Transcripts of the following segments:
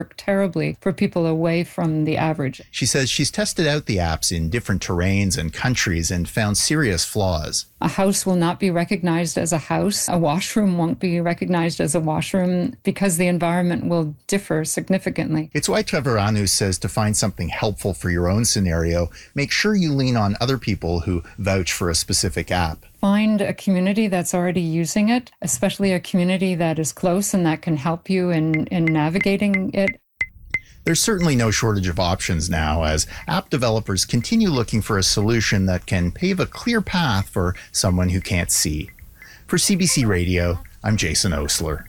terribly for people away from the average. She says she's tested out the apps in different terrains and countries and found serious flaws. A house will not be recognized as a house. A washroom won't be recognized as a washroom because the environment will differ significantly. It's why Trevoranu says to find something helpful for your own scenario, make sure you lean on other people who vouch for a specific app. Find a community that's already using it, especially a community that is close and that can help you in navigating it. There's certainly no shortage of options now as app developers continue looking for a solution that can pave a clear path for someone who can't see. For CBC Radio, I'm Jason Osler.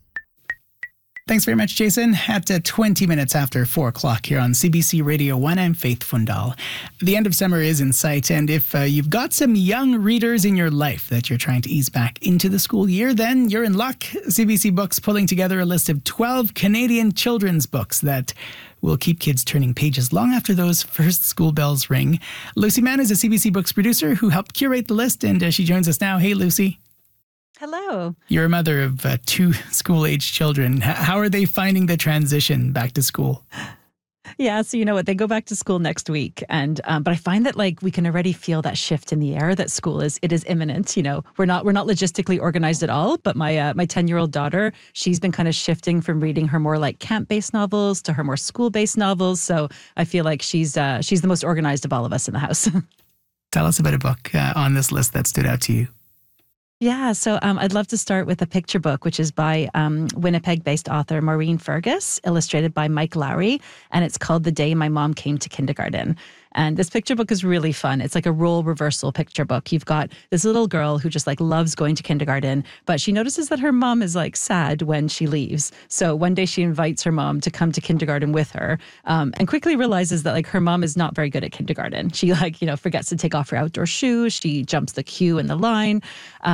Thanks very much, Jason. At 20 minutes after 4 o'clock here on CBC Radio 1, I'm Faith Fundal. The end of summer is in sight, and if you've got some young readers in your life that you're trying to ease back into the school year, then you're in luck. CBC Books pulling together a list of 12 Canadian children's books that will keep kids turning pages long after those first school bells ring. Lucy Mann is a CBC Books producer who helped curate the list, and she joins us now. Hey, Lucy. Hello. You're a mother of 2 school-age children. How are they finding the transition back to school? Yeah, so you know what? They go back to school next week, and but I find that we can already feel that shift in the air. That school is imminent. You know, we're not logistically organized at all. But my 10-year-old daughter, she's been kind of shifting from reading her more camp-based novels to her more school-based novels. So I feel like she's the most organized of all of us in the house. Tell us about a book on this list that stood out to you. Yeah, so I'd love to start with a picture book, which is by Winnipeg-based author Maureen Fergus, illustrated by Mike Lowry, and it's called The Day My Mom Came to Kindergarten. And this picture book is really fun. It's like a role reversal picture book. You've got this little girl who just loves going to kindergarten, but she notices that her mom is sad when she leaves. So one day she invites her mom to come to kindergarten with her, and quickly realizes that her mom is not very good at kindergarten. She forgets to take off her outdoor shoes. She jumps the queue in the line.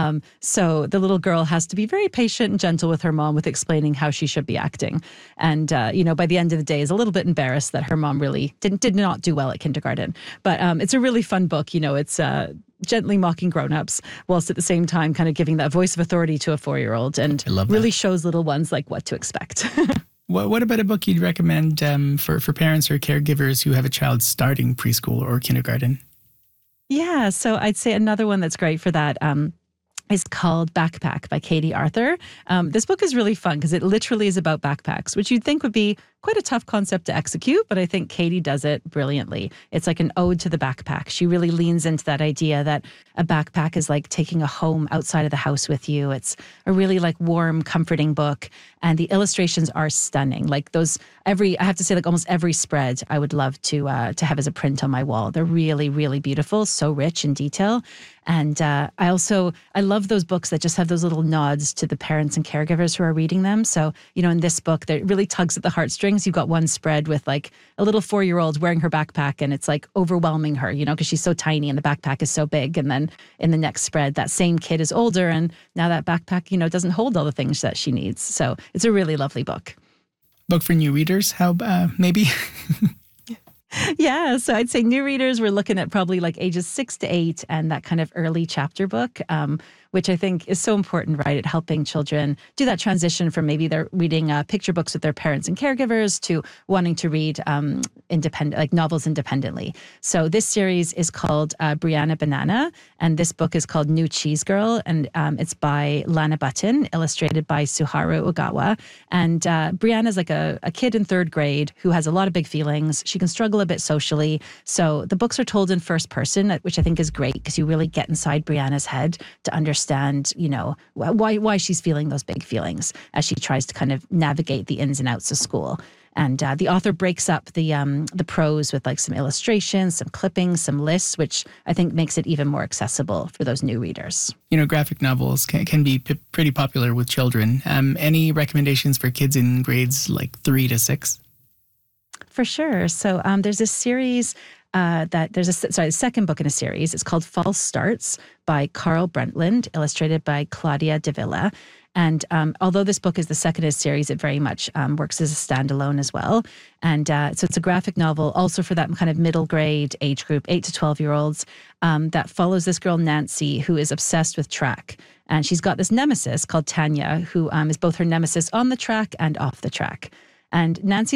So the little girl has to be very patient and gentle with her mom with explaining how she should be acting. And by the end of the day is a little bit embarrassed that her mom really did not do well at kindergarten. But it's a really fun book. It's gently mocking grown-ups whilst at the same time kind of giving that voice of authority to a 4-year-old and really shows little ones what to expect. What about a book you'd recommend for parents or caregivers who have a child starting preschool or kindergarten? Yeah, so I'd say another one that's great for that is called Backpack by Katie Arthur. This book is really fun because it literally is about backpacks, which you'd think would be quite a tough concept to execute, but I think Katie does it brilliantly. It's like an ode to the backpack. She really leans into that idea that a backpack is like taking a home outside of the house with you. It's a really warm, comforting book, and the illustrations are stunning. I have to say, almost every spread I would love to have as a print on my wall. They're really, really beautiful, so rich in detail. And I love those books that just have those little nods to the parents and caregivers who are reading them. So, in this book, that really tugs at the heartstrings. You've got one spread with a little 4-year-old wearing her backpack, and it's overwhelming her, because she's so tiny and the backpack is so big. And then in the next spread, that same kid is older, and now that backpack, doesn't hold all the things that she needs. So it's a really lovely book. Book for new readers? How maybe? Yeah, so I'd say new readers, we're looking at probably ages 6 to 8 and that kind of early chapter book, which I think is so important, right, at helping children do that transition from maybe they're reading picture books with their parents and caregivers to wanting to read independent, novels independently. So this series is called Brianna Banana, and this book is called New Cheese Girl, and it's by Lana Button, illustrated by Suharu Ogawa. And Brianna's a kid in 3rd grade who has a lot of big feelings. She can struggle a bit socially. So the books are told in first person, which I think is great because you really get inside Brianna's head to understand, why she's feeling those big feelings as she tries to kind of navigate the ins and outs of school. And the author breaks up the prose with some illustrations, some clippings, some lists, which I think makes it even more accessible for those new readers. Graphic novels can be pretty popular with children. Any recommendations for kids in grades 3 to 6? For sure. So there's a series the second book in a series. It's called False Starts by Carl Brentland, illustrated by Claudia De Villa. And although this book is the second in a series, it very much works as a standalone as well. And so it's a graphic novel also for that kind of middle grade age group, 8 to 12-year-olds, that follows this girl, Nancy, who is obsessed with track. And she's got this nemesis called Tanya, who is both her nemesis on the track and off the track. And Nancy